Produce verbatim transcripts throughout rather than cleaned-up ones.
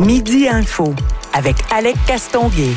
Midi Info avec Alec Castonguay.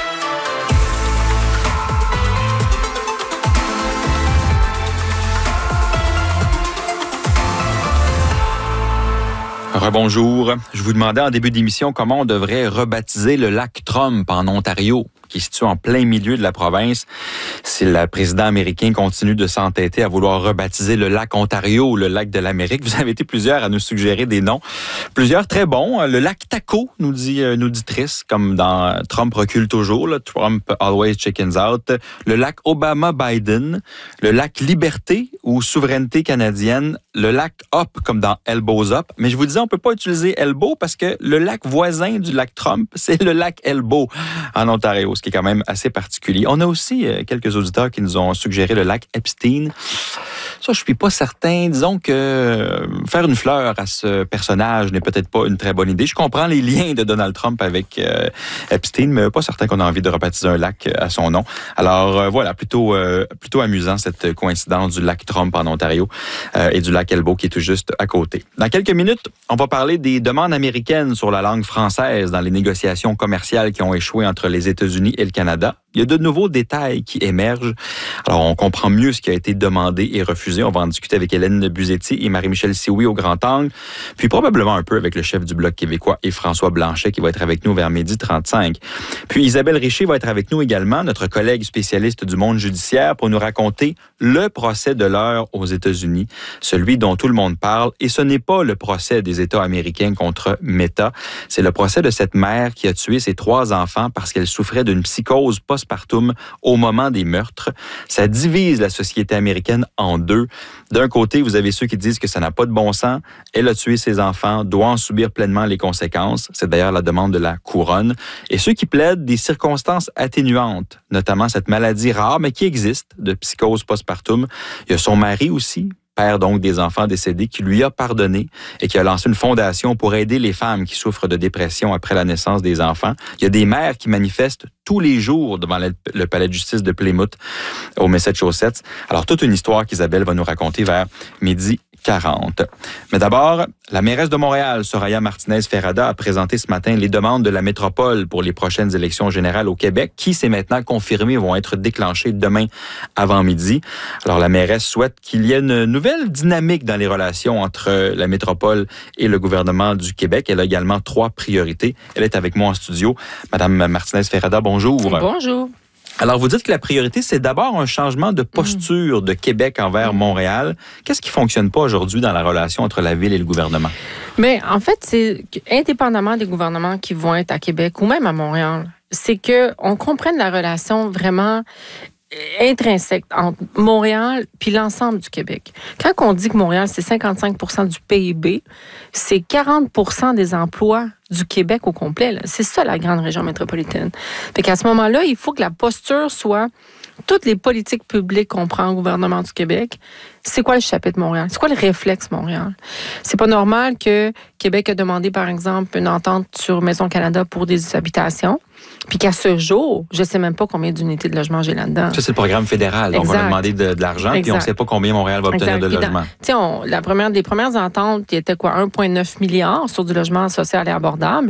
Rebonjour. Je vous demandais en début d'émission comment on devrait rebaptiser le lac Trump en Ontario, qui est situé en plein milieu de la province. Si le président américain continue de s'entêter à vouloir rebaptiser le lac Ontario ou le lac de l'Amérique, vous avez été plusieurs à nous suggérer des noms. Plusieurs très bons. Le lac Taco, nous dit une auditrice, comme dans Trump recule toujours, là, Trump always chickens out. Le lac Obama-Biden, le lac Liberté ou Souveraineté canadienne, le lac Up, comme dans Elbows Up. Mais je vous disais, on peut pas utiliser Elbow parce que le lac voisin du lac Trump, c'est le lac Elbow en Ontario, ce qui est quand même assez particulier. On a aussi euh, quelques auditeurs qui nous ont suggéré le lac Epstein. Ça, je suis pas certain. Disons que euh, faire une fleur à ce personnage n'est peut-être pas une très bonne idée. Je comprends les liens de Donald Trump avec euh, Epstein, mais pas certain qu'on a envie de rebaptiser un lac à son nom. Alors euh, voilà, plutôt euh, plutôt amusant cette coïncidence du lac Trump en Ontario euh, et du lac Elbow qui est tout juste à côté. Dans quelques minutes, on va parler des demandes américaines sur la langue française dans les négociations commerciales qui ont échoué entre les États-Unis et le Canada. Il y a de nouveaux détails qui émergent. Alors, on comprend mieux ce qui a été demandé et refusé. On va en discuter avec Hélène Buzetti et Marie-Michel Sioui au Grand Angle, puis probablement un peu avec le chef du Bloc québécois et François Blanchet qui va être avec nous vers midi trente-cinq. Puis Isabelle Richer va être avec nous également, notre collègue spécialiste du monde judiciaire, pour nous raconter le procès de l'heure aux États-Unis, celui dont tout le monde parle. Et ce n'est pas le procès des États américains contre Meta, c'est le procès de cette mère qui a tué ses trois enfants parce qu'elle souffrait d'une psychose postpartum au moment des meurtres. Ça divise la société américaine en deux. D'un côté, vous avez ceux qui disent que ça n'a pas de bon sens. Elle a tué ses enfants, doit en subir pleinement les conséquences. C'est d'ailleurs la demande de la couronne. Et ceux qui plaident des circonstances atténuantes, notamment cette maladie rare, mais qui existe, de psychose postpartum. Il y a son mari aussi, père donc des enfants décédés, qui lui a pardonné et qui a lancé une fondation pour aider les femmes qui souffrent de dépression après la naissance des enfants. Il y a des mères qui manifestent tous les jours devant le palais de justice de Plymouth au Massachusetts. Alors, toute une histoire qu'Isabelle va nous raconter vers midi quarante. Mais d'abord, la mairesse de Montréal, Soraya Martinez-Ferrada, a présenté ce matin les demandes de la métropole pour les prochaines élections générales au Québec, qui, c'est maintenant confirmé, vont être déclenchées demain avant midi. Alors, la mairesse souhaite qu'il y ait une nouvelle dynamique dans les relations entre la métropole et le gouvernement du Québec. Elle a également trois priorités. Elle est avec moi en studio. Madame Martinez-Ferrada, bonjour. Bonjour. Alors, vous dites que la priorité, c'est d'abord un changement de posture de Québec envers Montréal. Qu'est-ce qui ne fonctionne pas aujourd'hui dans la relation entre la ville et le gouvernement? Mais en fait, c'est indépendamment des gouvernements qui vont être à Québec ou même à Montréal, c'est qu'on comprenne la relation vraiment intrinsèque entre Montréal puis l'ensemble du Québec. Quand on dit que Montréal, c'est cinquante-cinq pour cent du P I B, c'est quarante pour cent des emplois du Québec au complet. Là. C'est ça, la grande région métropolitaine. Fait qu'à ce moment-là, il faut que la posture soit toutes les politiques publiques qu'on prend au gouvernement du Québec. C'est quoi le chapitre Montréal? C'est quoi le réflexe Montréal? C'est pas normal que Québec a demandé, par exemple, une entente sur Maison Canada pour des habitations, puis qu'à ce jour, je sais même pas combien d'unités de logement j'ai là-dedans. Ça, c'est le programme fédéral. Donc, exact. on a demandé de, de l'argent, exact. Puis on ne sait pas combien Montréal va obtenir exact. de logement. Tu sais, la première, des premières ententes, qui étaient quoi, un virgule neuf milliard sur du logement social et abordable.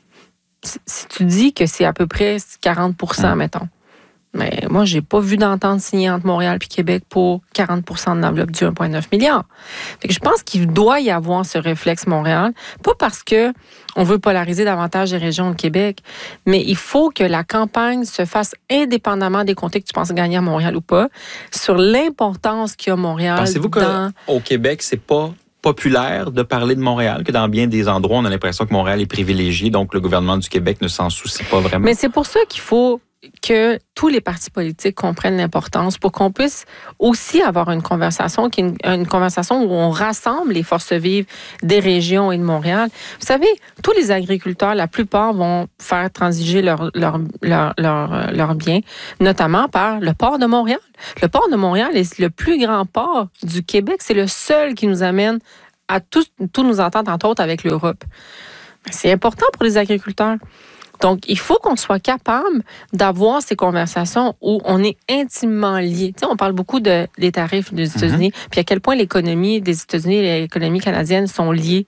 Si tu dis que c'est à peu près quarante pour cent, hum. mettons. Mais moi, j'ai pas vu d'entente signée entre Montréal et Québec pour quarante pour cent de l'enveloppe du un virgule neuf milliard. Fait que je pense qu'il doit y avoir ce réflexe Montréal, pas parce que on veut polariser davantage les régions de Québec, mais il faut que la campagne se fasse indépendamment des comtés que tu penses gagner à Montréal ou pas, sur l'importance qu'il y a Montréal. Pensez-vous dans... qu'au Québec, c'est pas populaire de parler de Montréal, que dans bien des endroits, on a l'impression que Montréal est privilégié, donc le gouvernement du Québec ne s'en soucie pas vraiment? Mais c'est pour ça qu'il faut que tous les partis politiques comprennent l'importance pour qu'on puisse aussi avoir une conversation qui est une, une conversation où on rassemble les forces vives des régions et de Montréal. Vous savez, tous les agriculteurs, la plupart vont faire transiger leurs leur, leur, leur, leur biens, notamment par le port de Montréal. Le port de Montréal est le plus grand port du Québec. C'est le seul qui nous amène à tous, tous nos ententes, entre autres, avec l'Europe. C'est important pour les agriculteurs. Donc, il faut qu'on soit capable d'avoir ces conversations où on est intimement liés. Tu sais, on parle beaucoup de, des tarifs des États-Unis, mm-hmm. puis à quel point l'économie des États-Unis et l'économie canadienne sont liées.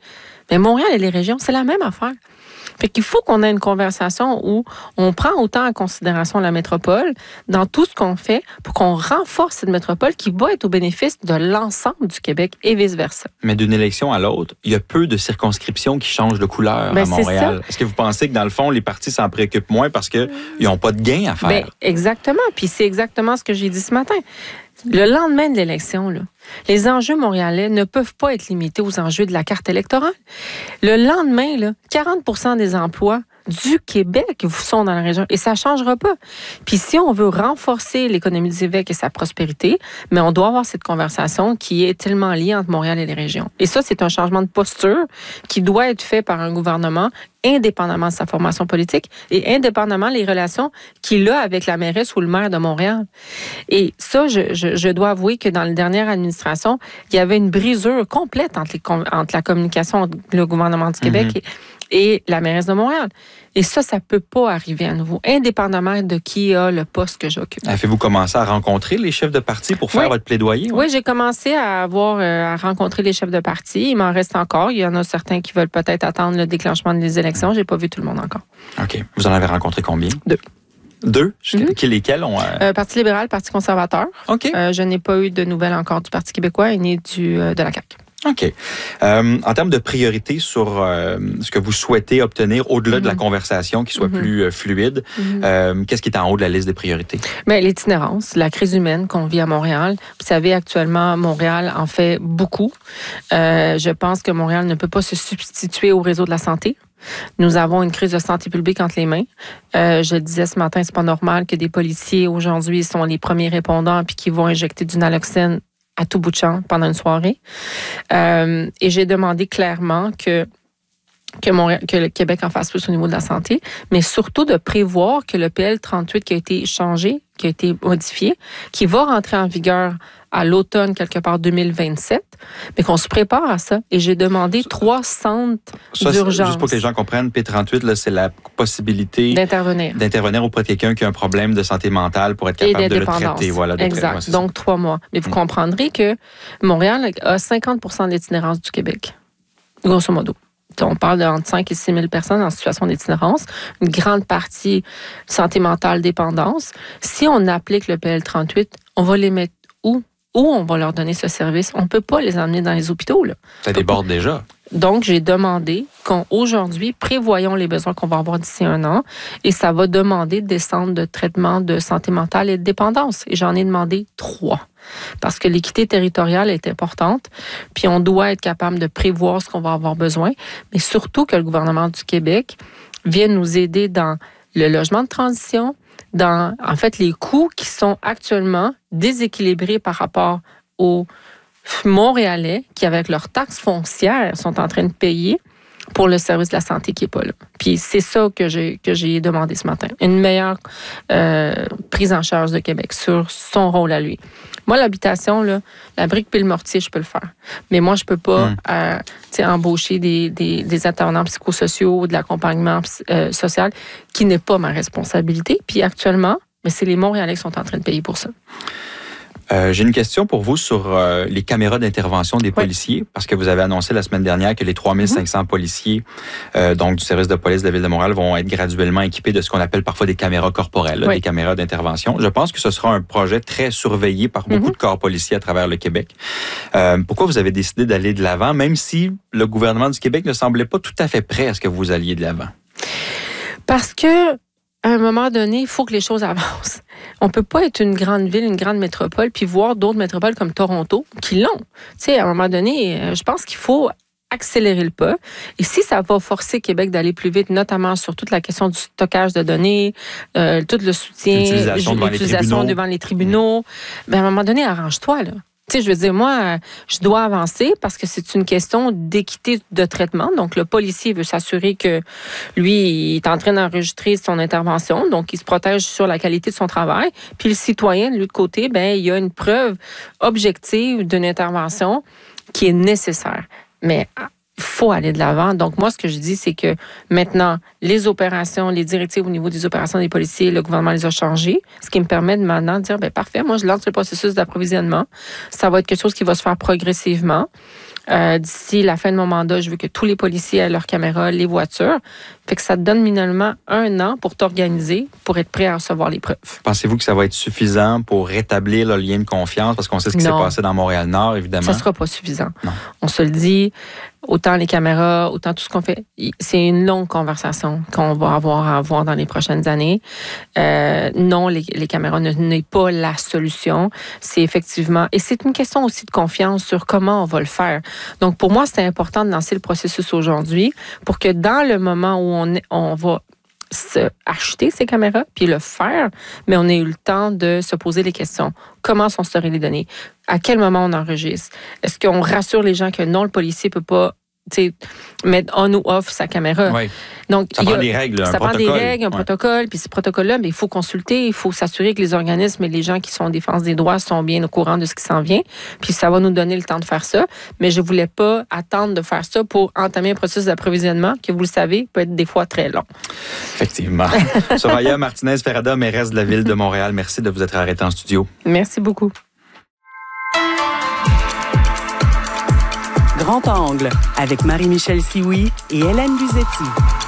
Mais Montréal et les régions, c'est la même affaire. Fait qu'il faut qu'on ait une conversation où on prend autant en considération la métropole dans tout ce qu'on fait pour qu'on renforce cette métropole qui va être au bénéfice de l'ensemble du Québec et vice-versa. Mais d'une élection à l'autre, il y a peu de circonscriptions qui changent de couleur ben, à Montréal. Est-ce que vous pensez que, dans le fond, les partis s'en préoccupent moins parce qu'ils n'ont pas de gain à faire? Ben, exactement. Puis c'est exactement ce que j'ai dit ce matin. Le lendemain de l'élection, là, les enjeux montréalais ne peuvent pas être limités aux enjeux de la carte électorale. Le lendemain, là, quarante pour cent des emplois du Québec sont dans la région et ça ne changera pas. Puis si on veut renforcer l'économie du Québec et sa prospérité, mais on doit avoir cette conversation qui est tellement liée entre Montréal et les régions. Et ça, c'est un changement de posture qui doit être fait par un gouvernement indépendamment de sa formation politique et indépendamment des relations qu'il a avec la mairesse ou le maire de Montréal. Et ça, je, je, je dois avouer que dans la dernière administration, il y avait une brisure complète entre, les, entre la communication entre le gouvernement du Québec mm-hmm. et, et la mairesse de Montréal. Et ça, ça ne peut pas arriver à nouveau, indépendamment de qui a le poste que j'occupe. Avez-vous commencé à rencontrer les chefs de parti pour faire oui. votre plaidoyer? Oui, oui j'ai commencé à avoir euh, à rencontrer les chefs de parti. Il m'en reste encore. Il y en a certains qui veulent peut-être attendre le déclenchement des élections. Je n'ai pas vu tout le monde encore. OK. Vous en avez rencontré combien? Deux. Deux? Mm-hmm. Lesquels ont... Euh... Euh, Parti libéral, Parti conservateur. OK. Euh, je n'ai pas eu de nouvelles encore du Parti québécois et ni du, euh, de la C A Q. OK. Euh, en termes de priorité sur euh, ce que vous souhaitez obtenir au-delà mm-hmm. de la conversation, qui soit mm-hmm. plus euh, fluide, mm-hmm. euh, qu'est-ce qui est en haut de la liste des priorités? Bien, l'itinérance, la crise humaine qu'on vit à Montréal. Vous savez, actuellement, Montréal en fait beaucoup. Euh, je pense que Montréal ne peut pas se substituer au réseau de la santé. Nous avons une crise de santé publique entre les mains. Euh, je le disais ce matin, c'est pas normal que des policiers, aujourd'hui, sont les premiers répondants puis qui vont injecter du naloxone à tout bout de champ pendant une soirée. Euh, et j'ai demandé clairement que, que, Montréal, que le Québec en fasse plus au niveau de la santé, mais surtout de prévoir que le P L trente-huit qui a été changé, qui a été modifié, qui va rentrer en vigueur à l'automne, quelque part deux mille vingt-sept, mais qu'on se prépare à ça. Et j'ai demandé trois centres ça, d'urgence. Juste pour que les gens comprennent, P trente-huit, là, c'est la possibilité d'intervenir. d'intervenir auprès de quelqu'un qui a un problème de santé mentale pour être capable de le traiter. Voilà, de exact. Tra- ouais, Donc, trois mois. Mais vous mmh. comprendrez que Montréal a cinquante pour cent de l'itinérance du Québec, grosso modo. On parle de entre cinq et six mille personnes en situation d'itinérance, une grande partie santé mentale, dépendance. Si on applique le P L trente-huit, on va les mettre où? Où on va leur donner ce service? On ne peut pas les emmener dans les hôpitaux. Là. Ça déborde déjà. Donc, j'ai demandé qu'aujourd'hui, prévoyons les besoins qu'on va avoir d'ici un an et ça va demander des centres de traitement de santé mentale et de dépendance. Et j'en ai demandé trois. Parce que l'équité territoriale est importante, puis on doit être capable de prévoir ce qu'on va avoir besoin, mais surtout que le gouvernement du Québec vienne nous aider dans le logement de transition, dans, en fait, les coûts qui sont actuellement déséquilibrés par rapport aux Montréalais qui, avec leurs taxes foncières, sont en train de payer pour le service de la santé qui n'est pas là. Puis c'est ça que j'ai, que j'ai demandé ce matin. Une meilleure euh, prise en charge de Québec sur son rôle à lui. Moi, l'habitation, là, la brique puis le mortier, je peux le faire. Mais moi, je peux pas mmh. euh, embaucher des, des, des intervenants psychosociaux ou de l'accompagnement euh, social qui n'est pas ma responsabilité. Puis actuellement, mais c'est les Montréalais qui sont en train de payer pour ça. Euh, j'ai une question pour vous sur euh, les caméras d'intervention des policiers, oui. parce que vous avez annoncé la semaine dernière que les trois mille cinq cents mmh. policiers euh, donc du service de police de la Ville de Montréal vont être graduellement équipés de ce qu'on appelle parfois des caméras corporelles, là, oui. des caméras d'intervention. Je pense que ce sera un projet très surveillé par beaucoup mmh. de corps policiers à travers le Québec. Euh, pourquoi vous avez décidé d'aller de l'avant, même si le gouvernement du Québec ne semblait pas tout à fait prêt à ce que vous alliez de l'avant? Parce que à un moment donné, il faut que les choses avancent. On ne peut pas être une grande ville, une grande métropole, puis voir d'autres métropoles comme Toronto qui l'ont. Tu sais, à un moment donné, je pense qu'il faut accélérer le pas. Et si ça va forcer Québec d'aller plus vite, notamment sur toute la question du stockage de données, euh, tout le soutien, l'utilisation devant, l'utilisation les, devant les tribunaux, mmh. bien, à un moment donné, arrange-toi, là. Tu sais, je veux dire, moi, je dois avancer parce que c'est une question d'équité de traitement. Donc, le policier veut s'assurer que lui, il est en train d'enregistrer son intervention. Donc, il se protège sur la qualité de son travail. Puis, le citoyen, de l'autre côté, ben, il y a une preuve objective d'une intervention qui est nécessaire. Mais il faut aller de l'avant. Donc, moi, ce que je dis, c'est que maintenant, les opérations, les directives au niveau des opérations des policiers, le gouvernement les a changées, ce qui me permet de maintenant dire, bien, parfait, moi, je lance le processus d'approvisionnement. Ça va être quelque chose qui va se faire progressivement. Euh, d'ici la fin de mon mandat, je veux que tous les policiers aient leurs caméras, les voitures. Fait que ça te donne minimalement un an pour t'organiser, pour être prêt à recevoir les preuves. Pensez-vous que ça va être suffisant pour rétablir le lien de confiance? Parce qu'on sait ce qui Non. s'est passé dans Montréal-Nord, évidemment. Ça ne sera pas suffisant. Non. On se le dit, autant les caméras, autant tout ce qu'on fait. C'est une longue conversation qu'on va avoir à avoir dans les prochaines années. Euh, non, les, les caméras ne n'est pas la solution. C'est effectivement... Et c'est une question aussi de confiance sur comment on va le faire. Donc, pour moi, c'est important de lancer le processus aujourd'hui pour que dans le moment où on, est, on va se acheter ces caméras puis le faire, mais on ait eu le temps de se poser les questions. Comment sont storées les données? À quel moment on enregistre? Est-ce qu'on rassure les gens que non, le policier peut pas mettre on ou off sa caméra? Oui. Donc, ça il y a, prend des règles, un ça protocole. prend des règles, un ouais. protocole, puis ce protocole-là, mais il faut consulter, il faut s'assurer que les organismes et les gens qui sont en défense des droits sont bien au courant de ce qui s'en vient, puis ça va nous donner le temps de faire ça, mais je voulais pas attendre de faire ça pour entamer un processus d'approvisionnement qui, vous le savez, peut être des fois très long. Effectivement. Soraya Martinez-Ferrada, mairesse de la Ville de Montréal, merci de vous être arrêtée en studio. Merci beaucoup. Grand Angle avec Marie-Michel Sioui et Hélène Luzetti.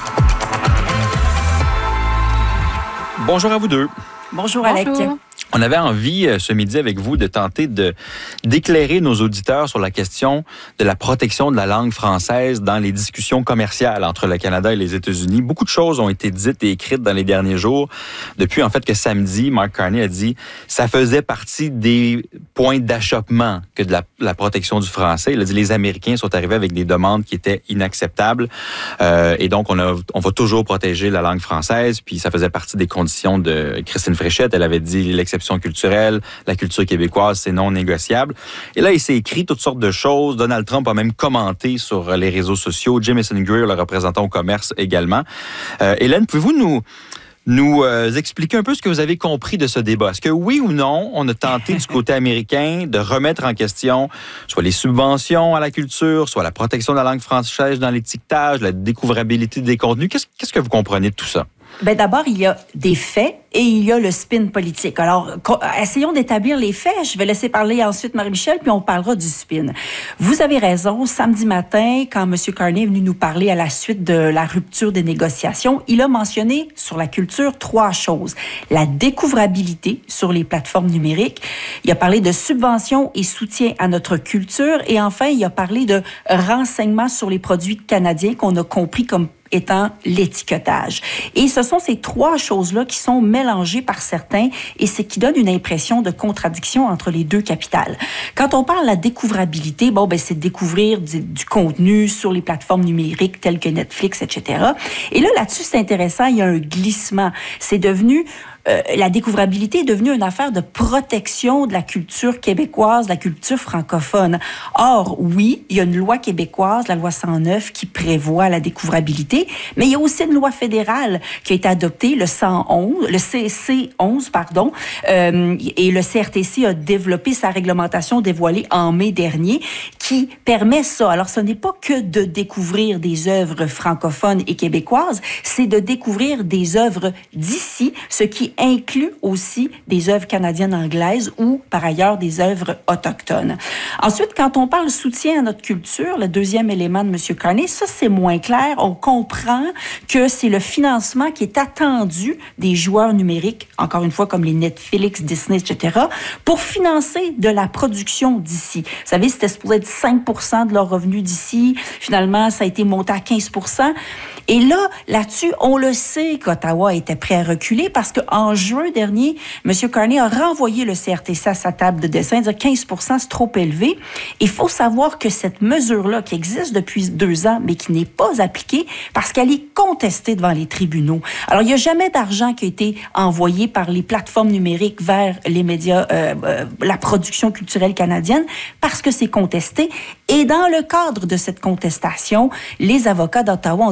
Bonjour à vous deux. Bonjour, Alec. Bonjour. On avait envie, ce midi avec vous, de tenter de, d'éclairer nos auditeurs sur la question de la protection de la langue française dans les discussions commerciales entre le Canada et les États-Unis. Beaucoup de choses ont été dites et écrites dans les derniers jours. Depuis, en fait, que samedi, Mark Carney a dit ça faisait partie des points d'achoppement que de la, la protection du français. Il a dit les Américains sont arrivés avec des demandes qui étaient inacceptables. Euh, et donc, on, a, on va toujours protéger la langue française. Puis, ça faisait partie des conditions de Christine Fréchette. Elle avait dit l'exception culturelle, la culture québécoise, c'est non négociable. Et là, il s'est écrit toutes sortes de choses. Donald Trump a même commenté sur les réseaux sociaux. Jamieson Greer, le représentant au commerce, également. Euh, Hélène, pouvez-vous nous, nous euh, expliquer un peu ce que vous avez compris de ce débat? Est-ce que oui ou non, on a tenté du côté américain de remettre en question soit les subventions à la culture, soit la protection de la langue française dans l'étiquetage, la découvrabilité des contenus? Qu'est-ce, qu'est-ce que vous comprenez de tout ça? Ben d'abord, il y a des faits et il y a le spin politique. Alors, essayons d'établir les faits. Je vais laisser parler ensuite Marie-Michel, puis on parlera du spin. Vous avez raison. Samedi matin, quand M. Carney est venu nous parler à la suite de la rupture des négociations, il a mentionné sur la culture trois choses. La découvrabilité sur les plateformes numériques. Il a parlé de subventions et soutien à notre culture. Et enfin, il a parlé de renseignements sur les produits canadiens qu'on a compris comme étant l'étiquetage. Et ce sont ces trois choses-là qui sont mélangées par certains et ce qui donne une impression de contradiction entre les deux capitales. Quand on parle de la découvrabilité, bon, ben, c'est de découvrir du, du contenu sur les plateformes numériques telles que Netflix, et cetera. Et là, là-dessus, c'est intéressant, il y a un glissement. C'est devenu Euh, la découvrabilité est devenue une affaire de protection de la culture québécoise, de la culture francophone. Or, oui, il y a une loi québécoise, la loi cent neuf, qui prévoit la découvrabilité, mais il y a aussi une loi fédérale qui a été adoptée, le cent onze, le C C onze, pardon, euh, et le C R T C a développé sa réglementation dévoilée en mai dernier, qui permet ça. Alors, ce n'est pas que de découvrir des œuvres francophones et québécoises, c'est de découvrir des œuvres d'ici, ce qui inclut aussi des œuvres canadiennes anglaises ou, par ailleurs, des œuvres autochtones. Ensuite, quand on parle soutien à notre culture, le deuxième élément de M. Carney, ça, c'est moins clair. On comprend que c'est le financement qui est attendu des joueurs numériques, encore une fois, comme les Netflix, Disney, et cetera, pour financer de la production d'ici. Vous savez, c'était supposé être cinq pour cent de leurs revenus d'ici. Finalement, ça a été monté à quinze pour cent. Et là, là-dessus, on le sait qu'Ottawa était prêt à reculer parce qu'en juin dernier, M. Carney a renvoyé le C R T C à sa table de dessin, dire quinze pour cent, c'est trop élevé. Il faut savoir que cette mesure-là, qui existe depuis deux ans, mais qui n'est pas appliquée parce qu'elle est contestée devant les tribunaux. Alors, il n'y a jamais d'argent qui a été envoyé par les plateformes numériques vers les médias, euh, euh, la production culturelle canadienne, parce que c'est contesté. Et dans le cadre de cette contestation, les avocats d'Ottawa ont dit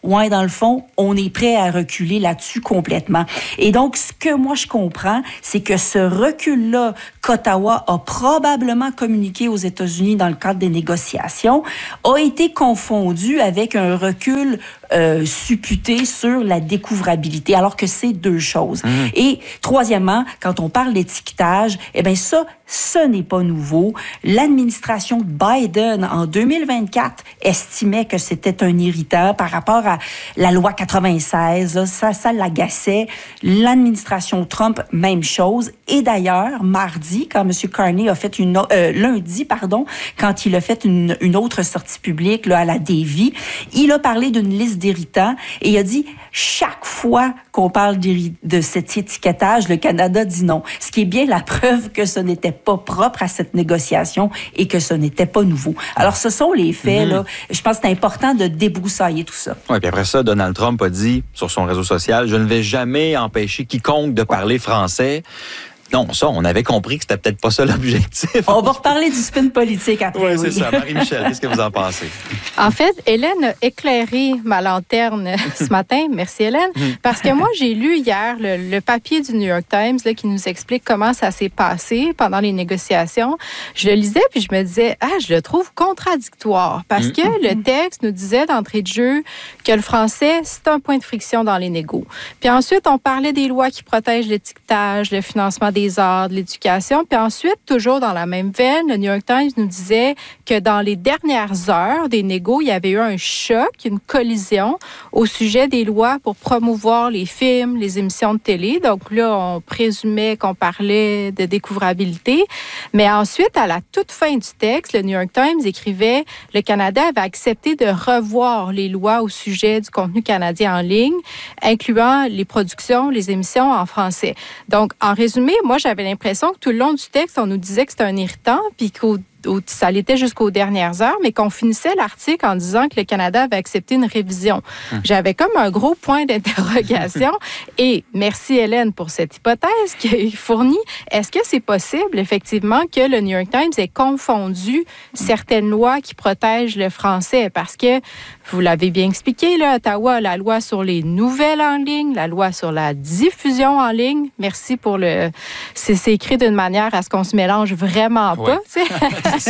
ouais, dans le fond, on est prêt à reculer là-dessus complètement. Et donc, ce que moi je comprends, c'est que ce recul-là qu'Ottawa a probablement communiqué aux États-Unis dans le cadre des négociations a été confondu avec un recul euh, supputé sur la découvrabilité, alors que c'est deux choses. Mmh. Et troisièmement, quand on parle d'étiquetage, eh bien ça, ce n'est pas nouveau. L'administration Biden, en deux mille vingt-quatre, estimait que c'était un irritant par rapport à la loi quatre-vingt-seize. Là, ça, ça l'agaçait. L'administration Trump, même chose. Et d'ailleurs, mardi, quand M. Carney a fait une... Euh, lundi, pardon, quand il a fait une, une autre sortie publique là, à la Davie, il a parlé d'une liste d'irritants et il a dit, chaque fois qu'on parle de cet étiquetage, le Canada dit non. Ce qui est bien la preuve que ce n'était pas propre à cette négociation et que ce n'était pas nouveau. Alors, ce sont les faits, mm-hmm. là. Je pense que c'est important de débroussailler tout ça. Oui, puis après ça, Donald Trump a dit sur son réseau social, je ne vais jamais empêcher quiconque de parler français. Non, ça, on avait compris que c'était peut-être pas ça l'objectif. On va reparler du spin politique après. Oui, c'est ça. Marie-Michel, qu'est-ce que vous en pensez? En fait, Hélène a éclairé ma lanterne ce matin. Merci, Hélène. Parce que moi, j'ai lu hier le, le papier du New York Times là, qui nous explique comment ça s'est passé pendant les négociations. Je le lisais puis je me disais, ah, je le trouve contradictoire. Parce que mm-hmm. le texte nous disait d'entrée de jeu que le français, c'est un point de friction dans les négos. Puis ensuite, on parlait des lois qui protègent l'étiquetage, le financement des des arts, de l'éducation. Puis ensuite, toujours dans la même veine, le New York Times nous disait que dans les dernières heures des négos, il y avait eu un choc, une collision au sujet des lois pour promouvoir les films, les émissions de télé. Donc là, on présumait qu'on parlait de découvrabilité. Mais ensuite, à la toute fin du texte, le New York Times écrivait « Le Canada avait accepté de revoir les lois au sujet du contenu canadien en ligne, incluant les productions, les émissions en français. » Donc, en résumé, moi, j'avais l'impression que tout le long du texte, on nous disait que c'était un irritant, puis qu'au ça l'était jusqu'aux dernières heures, mais qu'on finissait l'article en disant que le Canada avait accepté une révision. Hum. J'avais comme un gros point d'interrogation. Et merci, Hélène, pour cette hypothèse qu'il fournit. Est-ce que c'est possible, effectivement, que le New York Times ait confondu certaines lois qui protègent le français? Parce que, vous l'avez bien expliqué, là, Ottawa a la loi sur les nouvelles en ligne, la loi sur la diffusion en ligne. Merci pour le... C'est, c'est écrit d'une manière à ce qu'on se mélange vraiment pas, oui. Tu sais.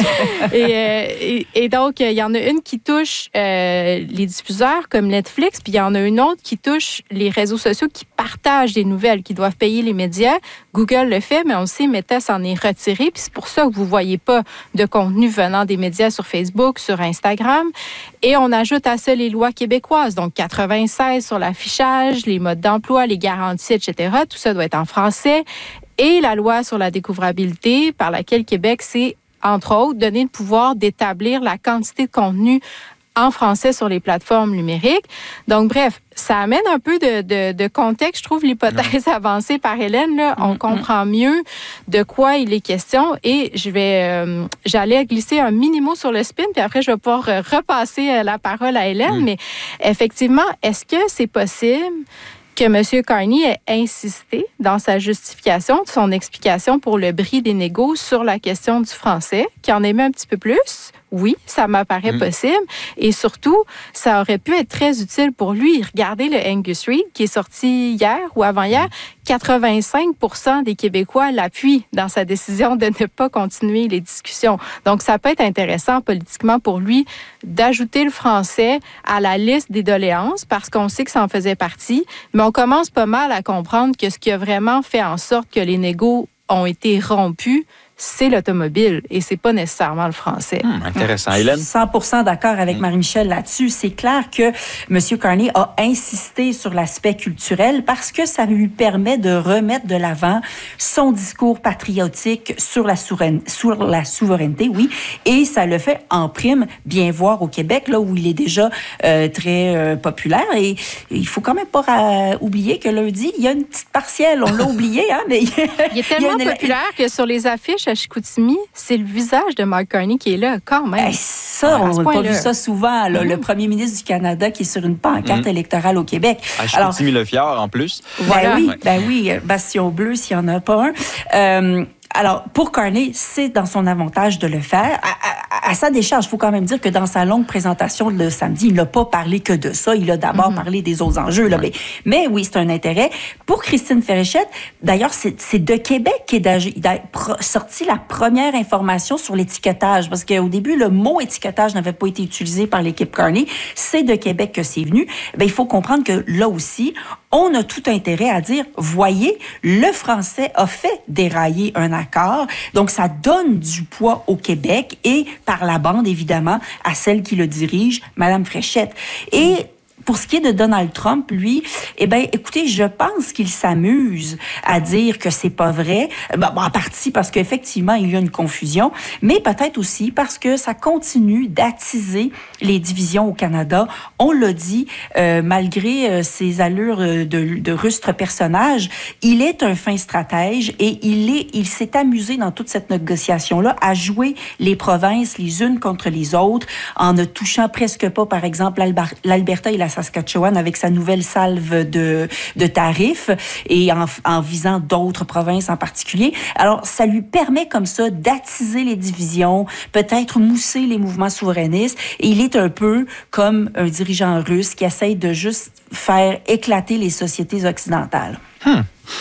et, euh, et, et donc, il y en a une qui touche euh, les diffuseurs comme Netflix, puis il y en a une autre qui touche les réseaux sociaux qui partagent des nouvelles, qui doivent payer les médias. Google le fait, mais on sait, Meta s'en est retiré, puis c'est pour ça que vous ne voyez pas de contenu venant des médias sur Facebook, sur Instagram. Et on ajoute à ça les lois québécoises, donc quatre-vingt-seize sur l'affichage, les modes d'emploi, les garanties, et cetera. Tout ça doit être en français. Et la loi sur la découvrabilité, par laquelle Québec s'est entre autres, donner le pouvoir d'établir la quantité de contenu en français sur les plateformes numériques. Donc, bref, ça amène un peu de, de, de contexte. Je trouve l'hypothèse mmh. avancée par Hélène. Là, on mmh. comprend mieux de quoi il est question. Et je vais, euh, j'allais glisser un mini-mot sur le spin, puis après, je vais pouvoir repasser la parole à Hélène. Mmh. Mais effectivement, est-ce que c'est possible que M. Carney ait insisté dans sa justification de son explication pour le bris des négos sur la question du français, qu'il en aimait un petit peu plus? Oui, ça m'apparaît mmh. possible. Et surtout, ça aurait pu être très utile pour lui. Regardez le Angus Reid qui est sorti hier ou avant-hier. quatre-vingt-cinq pour cent des Québécois l'appuient dans sa décision de ne pas continuer les discussions. Donc, ça peut être intéressant politiquement pour lui d'ajouter le français à la liste des doléances parce qu'on sait que ça en faisait partie. Mais on commence pas mal à comprendre que ce qui a vraiment fait en sorte que les négos ont été rompus, c'est l'automobile et c'est pas nécessairement le français. Hum, intéressant. Hélène? cent pour cent d'accord avec Marie-Michel là-dessus. C'est clair que M. Carney a insisté sur l'aspect culturel parce que ça lui permet de remettre de l'avant son discours patriotique sur la, souveraine, sur la souveraineté, oui, et ça le fait en prime bien voir au Québec, là où il est déjà euh, très euh, populaire. Et il faut quand même pas euh, oublier que lundi, il y a une petite partielle. On l'a oublié, hein, mais... il est tellement il une... populaire que sur les affiches à Chicoutimi, c'est le visage de Mark Carney qui est là, quand même. Hey, ça, ouais, on n'a pas vu ça souvent. Là, mm-hmm. Le premier ministre du Canada qui est sur une pancarte mm-hmm. électorale au Québec. À Chicoutimi-le-Fjord, en plus. Voilà. Ben oui, ben oui, Bastion Bleu, s'il n'y en a pas un. Euh, alors, pour Carney, c'est dans son avantage de le faire. À, à, à sa décharge, il faut quand même dire que dans sa longue présentation le samedi, il n'a pas parlé que de ça. Il a d'abord mm-hmm. parlé des autres enjeux. Là. Ouais. Mais, mais oui, c'est un intérêt. Pour Christine Fréchette, d'ailleurs, c'est, c'est de Québec qu'est sorti la première information sur l'étiquetage. Parce qu'au début, le mot étiquetage n'avait pas été utilisé par l'équipe Carney. C'est de Québec que c'est venu. Bien, il faut comprendre que là aussi, on a tout intérêt à dire, voyez, le français a fait dérailler un accord. Donc, ça donne du poids au Québec et par la bande, évidemment, à celle qui le dirige, Mme Fréchette. Et pour ce qui est de Donald Trump, lui, eh bien, écoutez, je pense qu'il s'amuse à dire que c'est pas vrai. Bon, en partie parce qu'effectivement, il y a une confusion, mais peut-être aussi parce que ça continue d'attiser les divisions au Canada. On l'a dit, euh, malgré euh, ses allures de, de rustre personnage, il est un fin stratège et il est, il s'est amusé dans toute cette négociation-là à jouer les provinces les unes contre les autres en ne touchant presque pas, par exemple, l'Alberta et la Saskatchewan avec sa nouvelle salve de, de tarifs et en, en visant d'autres provinces en particulier. Alors, ça lui permet comme ça d'attiser les divisions, peut-être mousser les mouvements souverainistes. Et il est un peu comme un dirigeant russe qui essaye de juste faire éclater les sociétés occidentales. Hmm.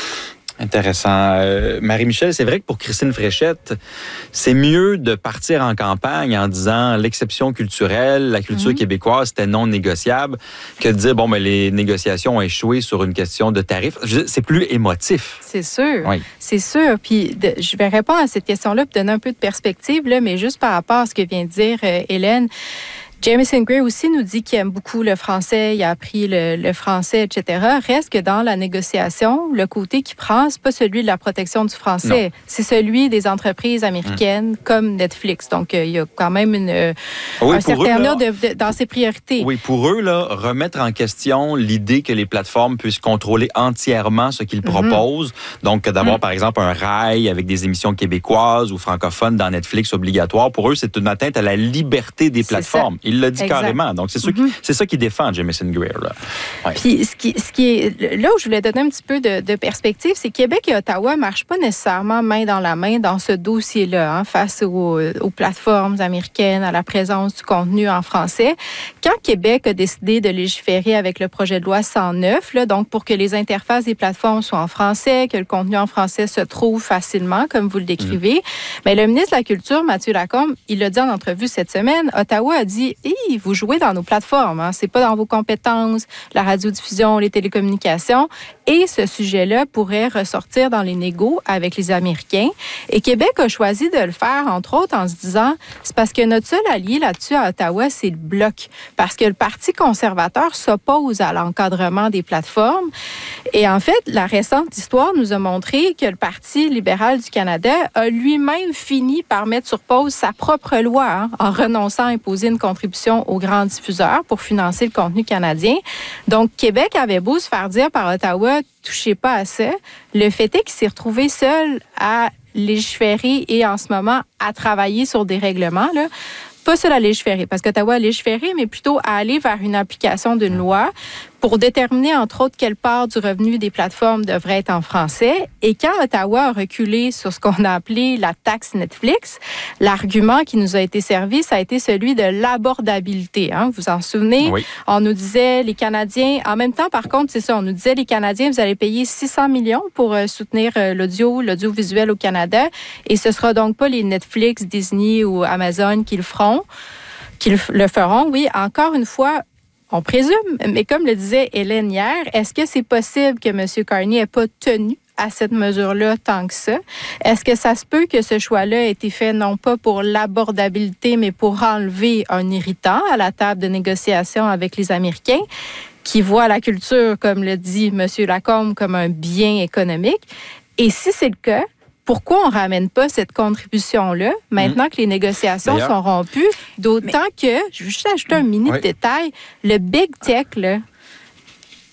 Intéressant. Euh, Marie-Michel, c'est vrai que pour Christine Fréchette, c'est mieux de partir en campagne en disant l'exception culturelle, la culture mm-hmm. québécoise, c'était non négociable, que de dire, bon, mais les négociations ont échoué sur une question de tarifs. C'est plus émotif. C'est sûr. Oui. C'est sûr. Puis, de, je vais répondre à cette question-là pour donner un peu de perspective, là, mais juste par rapport à ce que vient de dire euh, Hélène. Jamieson Greer aussi nous dit qu'il aime beaucoup le français, il a appris le, le français, et cetera. Reste que dans la négociation, le côté qu'il prend, c'est pas celui de la protection du français, non. c'est celui des entreprises américaines hum. comme Netflix. Donc, euh, il y a quand même une, euh, oui, un certain nombre de, de, dans ses priorités. Oui, pour eux, là, remettre en question l'idée que les plateformes puissent contrôler entièrement ce qu'ils mm-hmm. proposent. Donc, d'avoir, mm. par exemple, un rail avec des émissions québécoises ou francophones dans Netflix obligatoire, pour eux, c'est une atteinte à la liberté des plateformes. Il l'a dit exact. Carrément. Donc, c'est, mm-hmm. qui, c'est ça qui défend Jamieson Greer. Là. Ouais. Puis, ce qui, ce qui est, là où je voulais donner un petit peu de, de perspective, c'est que Québec et Ottawa ne marchent pas nécessairement main dans la main dans ce dossier-là, hein, face aux, aux plateformes américaines, à la présence du contenu en français. Quand Québec a décidé de légiférer avec le projet de loi cent neuf, là, donc pour que les interfaces des plateformes soient en français, que le contenu en français se trouve facilement, comme vous le décrivez, mm-hmm. bien, le ministre de la Culture, Mathieu Lacombe, il l'a dit en entrevue cette semaine, Ottawa a dit hey, vous jouez dans nos plateformes, hein? C'est pas dans vos compétences, la radiodiffusion, les télécommunications. Et ce sujet-là pourrait ressortir dans les négos avec les Américains. Et Québec a choisi de le faire, entre autres, en se disant, c'est parce que notre seul allié là-dessus à Ottawa, c'est le Bloc. Parce que le Parti conservateur s'oppose à l'encadrement des plateformes. Et en fait, la récente histoire nous a montré que le Parti libéral du Canada a lui-même fini par mettre sur pause sa propre loi, hein, en renonçant à imposer une contribution aux grands diffuseurs pour financer le contenu canadien. Donc, Québec avait beau se faire dire par Ottawa, touchez pas à ça. Le fait est qu'il s'est retrouvé seul à légiférer et en ce moment à travailler sur des règlements, là. Pas seul à légiférer, parce qu'Ottawa a légiféré, mais plutôt à aller vers une application d'une loi pour déterminer, entre autres, quelle part du revenu des plateformes devrait être en français. Et quand Ottawa a reculé sur ce qu'on a appelé la taxe Netflix, l'argument qui nous a été servi, ça a été celui de l'abordabilité. Hein? Vous en souvenez? Oui. On nous disait, les Canadiens... En même temps, par contre, c'est ça, on nous disait, les Canadiens, vous allez payer six cents millions pour euh, soutenir euh, l'audio, l'audiovisuel au Canada. Et ce ne sera donc pas les Netflix, Disney ou Amazon qui le feront, qui le, le feront. Oui, encore une fois, on présume, mais comme le disait Hélène hier, est-ce que c'est possible que M. Carney n'ait pas tenu à cette mesure-là tant que ça? Est-ce que ça se peut que ce choix-là ait été fait non pas pour l'abordabilité, mais pour enlever un irritant à la table de négociation avec les Américains, qui voient la culture, comme le dit M. Lacombe, comme un bien économique? Et si c'est le cas, pourquoi on ne ramène pas cette contribution-là maintenant mmh. que les négociations D'ailleurs, sont rompues? D'autant mais... que, je vais juste ajouter un mini oui. détail, le Big Tech, là,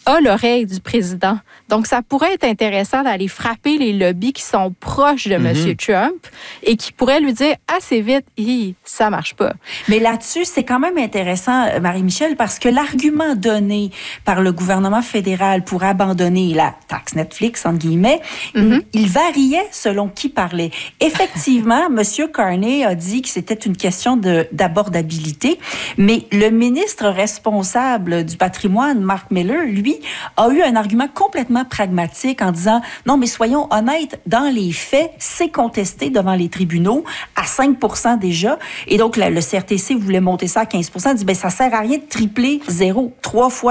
a l'oreille du président. Donc, ça pourrait être intéressant d'aller frapper les lobbies qui sont proches de mm-hmm. M. Trump et qui pourraient lui dire assez vite, hi, ça marche pas. Mais là-dessus, c'est quand même intéressant, Marie-Michel, parce que l'argument donné par le gouvernement fédéral pour abandonner la taxe Netflix, entre guillemets, mm-hmm. il variait selon qui parlait. Effectivement, M. Carney a dit que c'était une question de, d'abordabilité, mais le ministre responsable du patrimoine, Mark Miller, lui, a eu un argument complètement pragmatique en disant « Non, mais soyons honnêtes, dans les faits, c'est contesté devant les tribunaux à cinq pour cent déjà. » Et donc, le C R T C voulait monter ça à quinze pour cent. Il dit « Bien, ça sert à rien de tripler zéro, trois fois